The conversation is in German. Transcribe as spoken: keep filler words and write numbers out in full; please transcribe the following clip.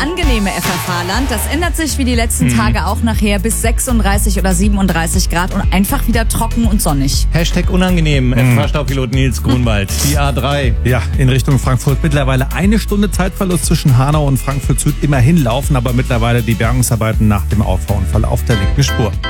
angenehme F F H-Land. Das ändert sich wie die letzten Mhm. Tage auch nachher bis sechsunddreißig oder siebenunddreißig Grad und einfach wieder trocken und sonnig. Hashtag unangenehm. F F H-Staufpilot Nils Grunwald. Die A drei. Ja, in Richtung Frankfurt mittlerweile eine Stunde Zeitverlust zwischen Hanau und Frankfurt Süd immerhin laufen, aber mittlerweile die Bergungsarbeiten nach dem Auffahrunfall auf der linken Spur.